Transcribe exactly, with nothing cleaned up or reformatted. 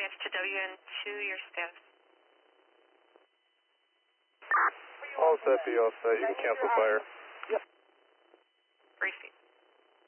dispatch to W N two, your status. All set, be all set. You can cancel fire.